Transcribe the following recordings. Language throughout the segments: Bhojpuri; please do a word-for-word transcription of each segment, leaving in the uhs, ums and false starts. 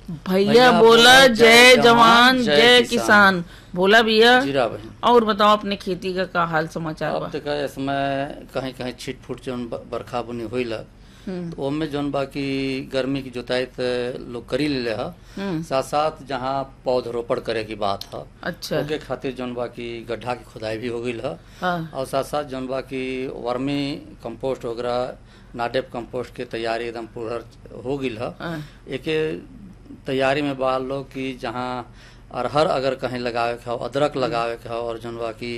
भैया बोला जय जवान जय किसान। बोला भैया जीरा भाई। और बताओ अपने खेती का का हाल समाचार अब बा? तक इसमें कहीं कहीं छिट फुट जौन बरखा बुनी होइला तो ओमे जौन बाकी गर्मी की जोताई त लोग करी ले हा, साथ साथ जहाँ पौधरोपण करे की बात है अच्छा ओके खातिर जौन बाकी गड्ढा की खुदाई भी हो गई है हाँ। और साथ साथ जौन बाकी वर्मी कंपोस्ट वगैरह नाडेप कंपोस्ट के तैयारी एकदम पूरा हो गई है। हाँ। एक तैयारी में बाल लोग कि जहाँ अरहर अगर कहीं लगावे के हो, अदरक लगावे के हो और जौन बाकी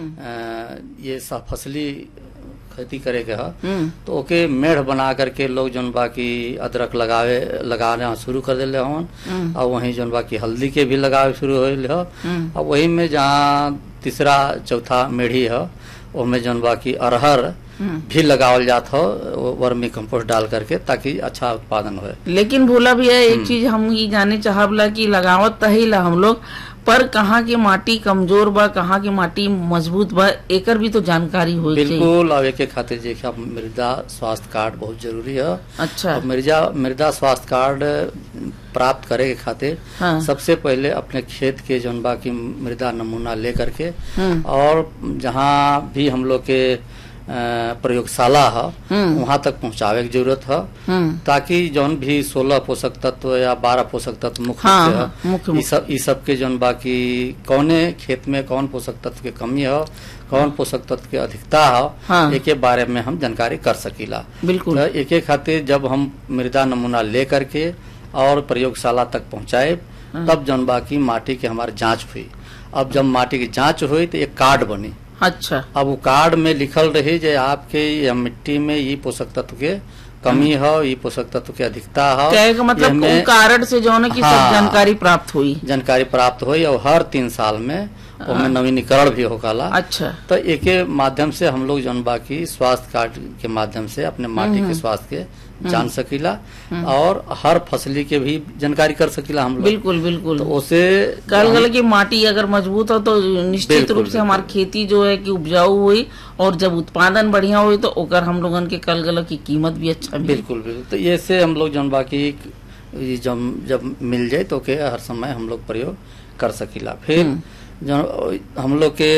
ये सब फसली खेती करे के हो तो ओके मेढ़ बना करके लोग जौन बाकी अदरक लगावे लगाना शुरू कर दिले हन और वहीं जौन बाकी हल्दी के भी लगावे शुरू होइल हो और वही में जहाँ तीसरा चौथा मेढ़ी है उसमें जौन बाकी अरहर भी लगावल जात हो वर्मी कंपोस्ट डाल करके ताकि अच्छा उत्पादन हो। लेकिन भोला भैया एक चीज हम ये जाने चाहबला कि लगावत तही ला हम लोग पर कहाँ की माटी कमजोर बा कहाँ की माटी मजबूत बा एकर भी तो जानकारी हो। बिल्कुल अब एक खातिर देखिए मृदा स्वास्थ्य कार्ड बहुत जरूरी है। अच्छा मृदा मृदा स्वास्थ्य कार्ड प्राप्त करे के खातिर हाँ। सबसे पहले अपने खेत के जौन बाकी मृदा नमूना ले करके और जहाँ भी हम लोग के प्रयोगशाला है वहां तक पहुंचावे की जरूरत है ताकि जौन भी सोलह पोषक तत्व या बारह पोषक तत्व मुख्य हाँ, है इस सब इस सब के जौन बाकी कौने खेत में कौन पोषक तत्व के कमी है कौन पोषक तत्व के अधिकता है हाँ। एक के बारे में हम जानकारी कर सकीला। बिल्कुल तो एक एक खातिर जब हम मृदा नमूना ले करके और प्रयोगशाला तक पहुंचाए तब जौन बाकी माटी के हमारे जाँच हुई। अब जब माटी की जाँच हुई तो एक कार्ड बनी। अच्छा अब वो कार्ड में लिखल रही जे आपके मिट्टी में ये पोषक तत्व के कमी है ये पोषक तत्व के अधिकता है मतलब कार्ड से जो है कि हाँ, सब जानकारी प्राप्त हुई जानकारी प्राप्त हुई और हर तीन साल में उसमें नवीनीकरण भी होगाला। अच्छा तो एक माध्यम से हम लोग जौन बाकी स्वास्थ्य कार्ड के माध्यम से अपने माटी के स्वास्थ्य के जान सकीला और हर फसली के भी जानकारी कर सकीला हम लोग। बिल्कुल बिल्कुल तो उसे कल गल की माटी अगर मजबूत हो तो निश्चित रूप से हमारी खेती जो है कि उपजाऊ हुई और जब उत्पादन बढ़िया हुई तो ओकर हम लोगन के कल गल की कीमत भी अच्छा मिली। बिल्कुल बिल्कुल तो ये से हम लोग जौन बाकी जब जब मिल जाए तो के हर समय हम लोग प्रयोग कर सकीला। फिर जो हम लोग के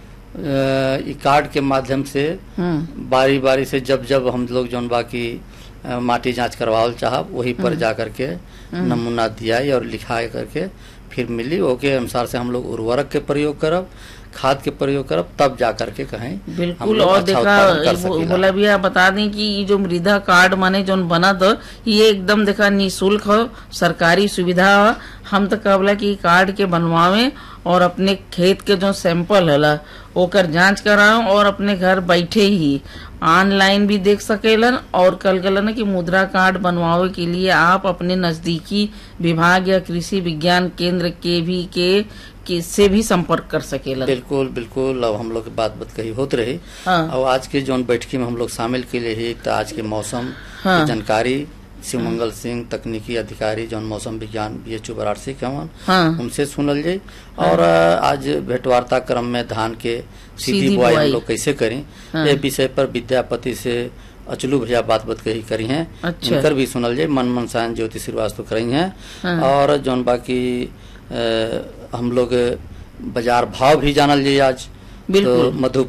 कार्ड के माध्यम से बारी बारी से जब जब हम लोग जौन बाकी माटी जांच करवावल चाहब वही पर जा करके नमूना दिया और लिखा करके फिर मिली ओके अनुसार से हम लोग उर्वरक के प्रयोग करब खाद के प्रयोग करब तब जा करके कहें बिल्कुल। और अच्छा देखा बोला भी आप बता दें कि ये जो मृदा कार्ड माने जो बना तो ये एकदम देखा निःशुल्क हो सरकारी सुविधा हो। हम तो कहला कि कार्ड के बनवावे और अपने खेत के जो सैंपल है ओकर जांच कराओ और अपने घर बैठे ही ऑनलाइन भी देख सकेलन और कल गलन कि मुद्रा कार्ड बनवावे के लिए आप अपने नजदीकी विभाग या कृषि विज्ञान केंद्र के भी के किससे भी संपर्क कर सकेला। बिल्कुल बिल्कुल। अब हम लोग बात बात कही होत रही हाँ। और आज के जो बैठकी में हम लोग शामिल के लिए तो आज के मौसम हाँ। की जानकारी शिवमंगल सिंह तकनीकी अधिकारी जो मौसम विज्ञान बी एच यू वाराणसी के हाँ। उनसे सुनल जाये और हाँ। आज भेंटवार्ता क्रम में धान के सीधी बुआई हम लोग कैसे करें हाँ। ये विषय पर विद्यापति से अचलू भैया बात बात कही करी हैं। अच्छा। इनकर भी सुनल जाये मन मनसायन ज्योति श्रीवास्तव करी हैं हाँ। और जौन बाकी आ, हम लोग बाजार भाव भी जानल जाये आज तो मधु